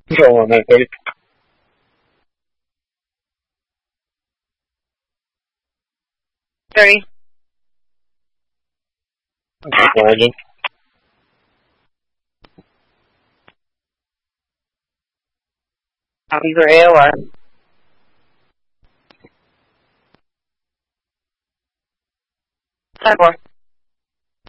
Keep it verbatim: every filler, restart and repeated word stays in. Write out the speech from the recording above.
Go on then, buddy. Thirty. Okay, Copy for A O R. Cyborg.